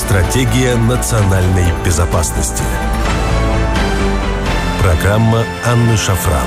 Стратегия национальной безопасности. Программа Анны Шафран.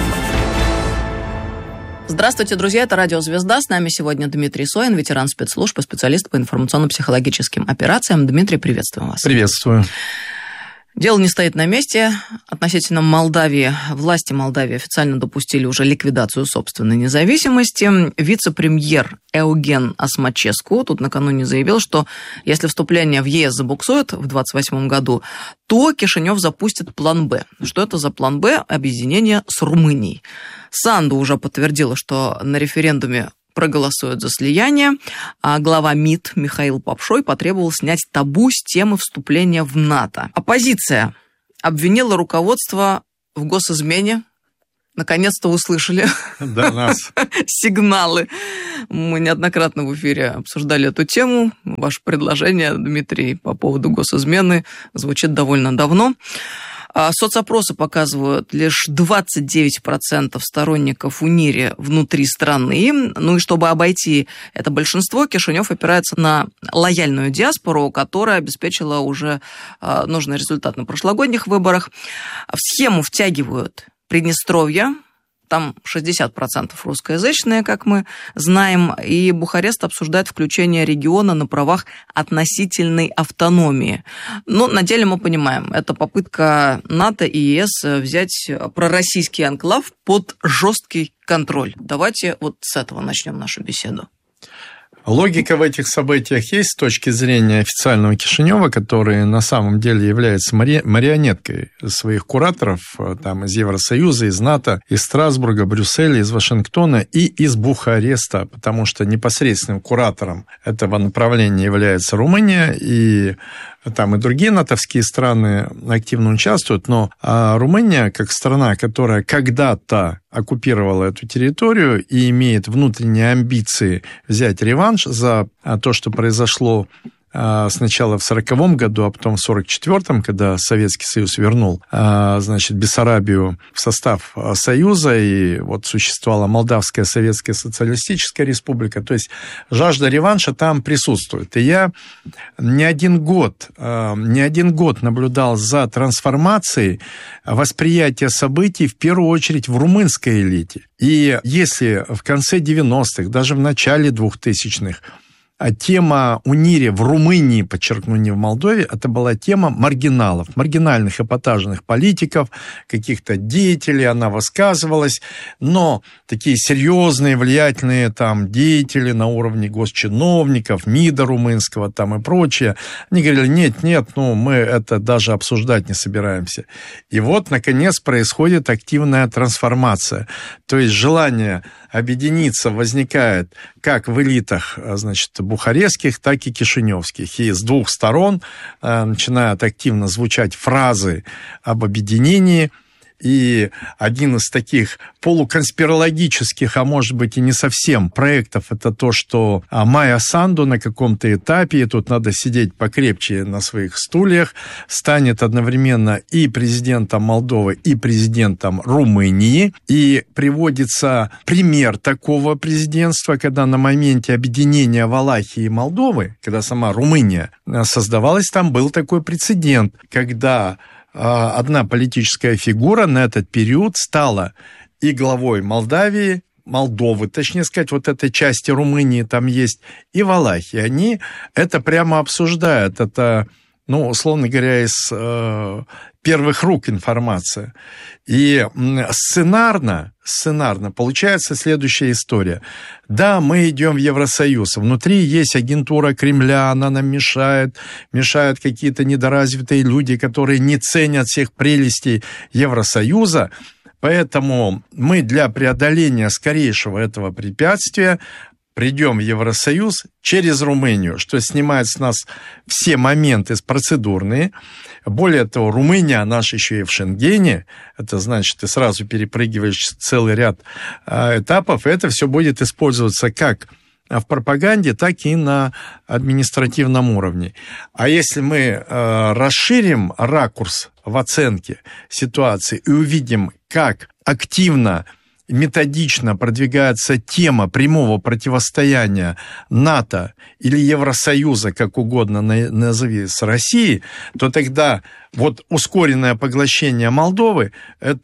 Здравствуйте, друзья, это Радио Звезда. С нами сегодня Дмитрий Соин, ветеран спецслужб и специалист по информационно-психологическим операциям. Дмитрий, приветствуем вас. Приветствую. Дело не стоит на месте. Относительно Молдавии, власти Молдавии официально допустили уже ликвидацию собственной независимости. Вице-премьер Eugen Asmacescu тут накануне заявил, что если вступление в ЕС забуксует в 2028 году, то Кишинев запустит план «Б». Что это за план «Б»? Объединение с Румынией. Санду уже подтвердила, что на референдуме проголосуют за слияние, а глава МИД Михаил Попшой потребовал снять табу с темы вступления в НАТО. Оппозиция обвинила руководство в госизмене. Наконец-то услышали сигналы. Мы неоднократно в эфире обсуждали эту тему. Ваше предложение, Дмитрий, по поводу госизмены звучит довольно давно. Соцопросы показывают лишь 29% сторонников УНИРе внутри страны. Ну и чтобы обойти это большинство, Кишинев опирается на лояльную диаспору, которая обеспечила уже нужный результат на прошлогодних выборах. В схему втягивают Приднестровье. Там 60% русскоязычные, как мы знаем, и Бухарест обсуждает включение региона на правах относительной автономии. Но на деле мы понимаем, это попытка НАТО и ЕС взять пророссийский анклав под жесткий контроль. Давайте вот с этого начнем нашу беседу. Логика в этих событиях есть с точки зрения официального Кишинева, который на самом деле является марионеткой своих кураторов там, из Евросоюза, из НАТО, из Страсбурга, Брюсселя, из Вашингтона и из Бухареста, потому что непосредственным куратором этого направления является Румыния, и там и другие натовские страны активно участвуют, но Румыния, как страна, которая когда-то оккупировала эту территорию и имеет внутренние амбиции взять реванш за то, что произошло сначала в 1940 году, а потом в 1944, когда Советский Союз вернул, значит, Бессарабию в состав Союза, и вот существовала Молдавская Советская Социалистическая Республика, то есть жажда реванша там присутствует. И я не один год наблюдал за трансформацией восприятия событий, в первую очередь в румынской элите. И если в конце 90-х, даже в начале 2000-х, тема УНИРе в Румынии, подчеркну, не в Молдове, это была тема маргиналов, маргинальных эпатажных политиков, каких-то деятелей, она высказывалась, но такие серьезные, влиятельные там деятели на уровне госчиновников, МИДа румынского там и прочее, они говорили, нет, мы это даже обсуждать не собираемся. И вот, наконец, происходит активная трансформация, то есть желание объединиться возникает как в элитах, значит, бухарестских, так и кишиневских. И с двух сторон начинают активно звучать фразы об объединении. И один из таких полуконспирологических, а может быть и не совсем проектов, это то, что Майя Санду на каком-то этапе, и тут надо сидеть покрепче на своих стульях, станет одновременно и президентом Молдовы, и президентом Румынии. И приводится пример такого президентства, когда на моменте объединения Валахии и Молдовы, когда сама Румыния создавалась, там был такой прецедент, когда одна политическая фигура на этот период стала и главой Молдовы, точнее сказать, вот этой части Румынии там есть, и Валахии. Они это прямо обсуждают. Это, условно говоря, из первых рук информация. И сценарно получается следующая история. Да, мы идем в Евросоюз, внутри есть агентура Кремля, она нам мешает какие-то недоразвитые люди, которые не ценят всех прелестей Евросоюза, поэтому мы для преодоления скорейшего этого препятствия придем в Евросоюз через Румынию, что снимает с нас все моменты процедурные. Более того, Румыния, она же еще и в Шенгене, это значит, ты сразу перепрыгиваешь целый ряд этапов, и это все будет использоваться как в пропаганде, так и на административном уровне. А если мы расширим ракурс в оценке ситуации и увидим, как активно методично продвигается тема прямого противостояния НАТО или Евросоюза, как угодно назови, с Россией, то тогда вот ускоренное поглощение Молдовы,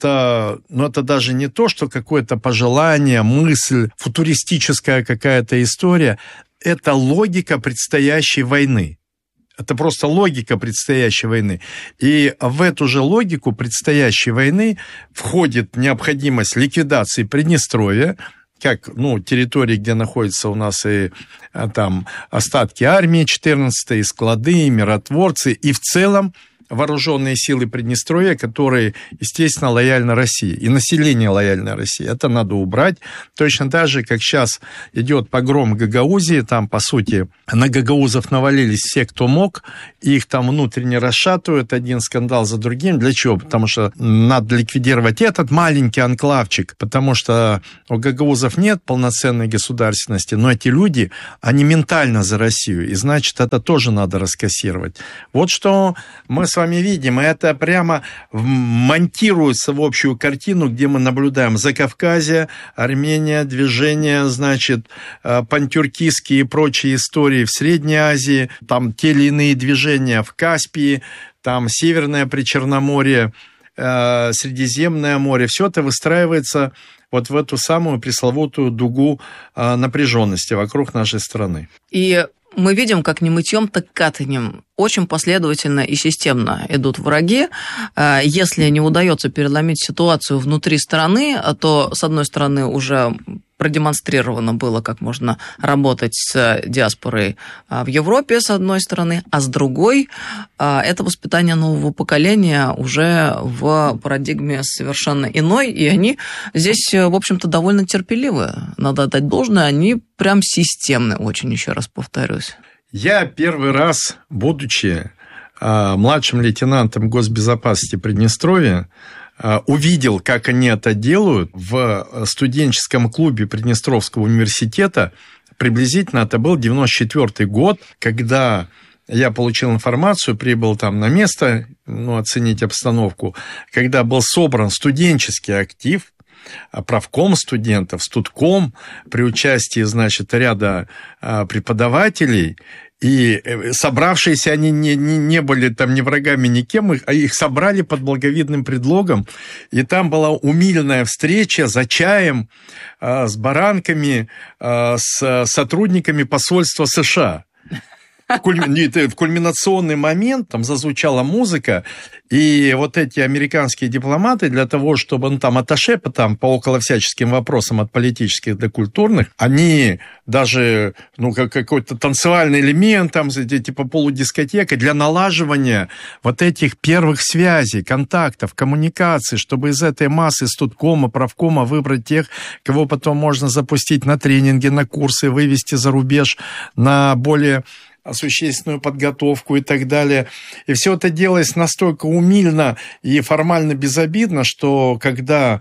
это даже не то, что какое-то пожелание, мысль, футуристическая какая-то история, это логика предстоящей войны. Это просто логика предстоящей войны. И в эту же логику предстоящей войны входит необходимость ликвидации Приднестровья, как территории, где находятся у нас и там остатки армии 14-й, склады, и миротворцы, и в целом вооруженные силы Приднестровья, которые, естественно, лояльны России. И население лояльно России. Это надо убрать. Точно так же, как сейчас идет погром Гагаузии, там, по сути, на гагаузов навалились все, кто мог, их там внутренне расшатывают, один скандал за другим. Для чего? Потому что надо ликвидировать этот маленький анклавчик, потому что у гагаузов нет полноценной государственности, но эти люди, они ментально за Россию, и значит, это тоже надо раскассировать. Вот что мы с вами видим, и это прямо монтируется в общую картину, где мы наблюдаем Закавказье, Армения, движение, значит, пантюркистские и прочие истории в Средней Азии, там те или иные движения в Каспии, там Северное Причерноморье, Средиземное море, все это выстраивается вот в эту самую пресловутую дугу напряженности вокруг нашей страны. И мы видим, как не мытьем, так катанем. Очень последовательно и системно идут враги. Если не удается переломить ситуацию внутри страны, то, с одной стороны, уже продемонстрировано было, как можно работать с диаспорой в Европе, с одной стороны, а с другой, это воспитание нового поколения уже в парадигме совершенно иной, и они здесь, в общем-то, довольно терпеливы. Надо отдать должное, они прям системны очень, еще раз повторюсь. Я первый раз, будучи младшим лейтенантом госбезопасности Приднестровья, увидел, как они это делают в студенческом клубе Приднестровского университета. Приблизительно это был 94-й год, когда я получил информацию, прибыл там на место, оценить обстановку, когда был собран студенческий актив, правком студентов, студком, при участии, значит, ряда преподавателей. И собравшиеся они не были там ни врагами, ни кем, а их собрали под благовидным предлогом. И там была умильная встреча за чаем с баранками, с сотрудниками посольства США. В кульминационный момент там зазвучала музыка, и вот эти американские дипломаты для того, чтобы там атташе по около всяческим вопросам от политических до культурных, они даже как какой-то танцевальный элемент, там, типа полудискотека, для налаживания вот этих первых связей, контактов, коммуникаций, чтобы из этой массы студкома, правкома выбрать тех, кого потом можно запустить на тренинги, на курсы, вывести за рубеж на более существенную подготовку и так далее. И все это делалось настолько умильно и формально безобидно, что когда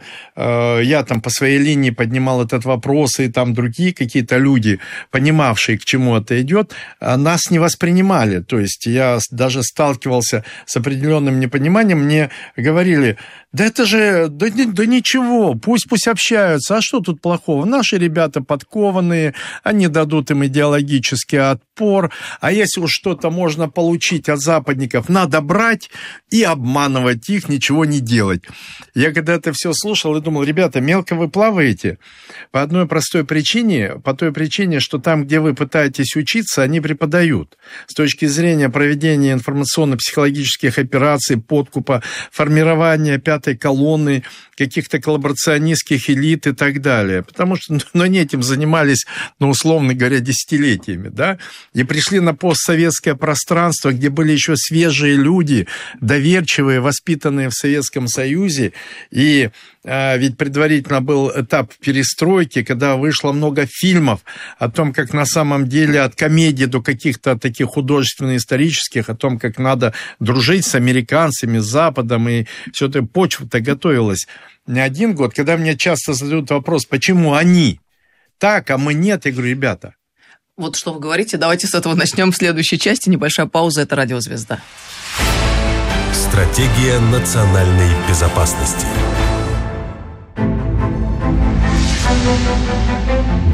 я там по своей линии поднимал этот вопрос, и там другие какие-то люди, понимавшие, к чему это идет, нас не воспринимали. То есть я даже сталкивался с определенным непониманием. Мне говорили: да это же, да ничего, пусть общаются, а что тут плохого? Наши ребята подкованные, они дадут им идеологический отпор, а если уж что-то можно получить от западников, надо брать и обманывать их, ничего не делать. Я когда это все слушал и думал: ребята, мелко вы плаваете по одной простой причине, по той причине, что там, где вы пытаетесь учиться, они преподают. С точки зрения проведения информационно-психологических операций, подкупа, формирования пятой колонны, каких-то коллаборационистских элит и так далее. Потому что они этим занимались, условно говоря, десятилетиями, да, и пришли на постсоветское пространство, где были еще свежие люди, доверчивые, воспитанные в Советском Союзе, и ведь предварительно был этап перестройки, когда вышло много фильмов о том, как на самом деле от комедий до каких-то таких художественно-исторических, о том, как надо дружить с американцами, с Западом, и все это почва-то готовилась не один год. Когда мне часто задают вопрос, почему они так, а мы нет, я говорю: ребята. Вот что вы говорите, давайте с этого начнем в следующей части. Небольшая пауза, это «Радиозвезда». Стратегия национальной безопасности.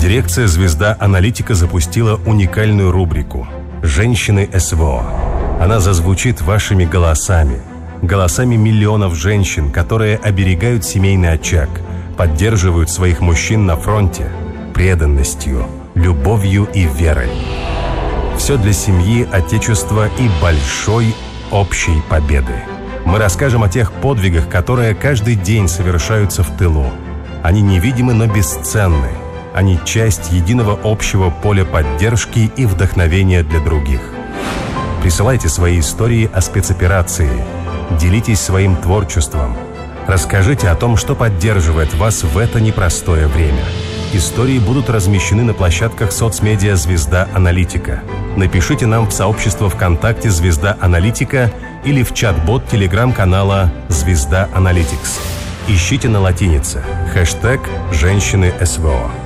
Дирекция «Звезда Аналитика» запустила уникальную рубрику «Женщины СВО». Она зазвучит вашими голосами, голосами миллионов женщин, которые оберегают семейный очаг, поддерживают своих мужчин на фронте преданностью, любовью и верой. Все для семьи, отечества и большой общей победы. Мы расскажем о тех подвигах, которые каждый день совершаются в тылу. Они невидимы, но бесценны. Они часть единого общего поля поддержки и вдохновения для других. Присылайте свои истории о спецоперации. Делитесь своим творчеством. Расскажите о том, что поддерживает вас в это непростое время. Истории будут размещены на площадках соцмедиа «Звезда Аналитика». Напишите нам в сообщество ВКонтакте «Звезда Аналитика» или в чат-бот телеграм-канала «Звезда Аналитикс». Ищите на латинице #женщины СВО.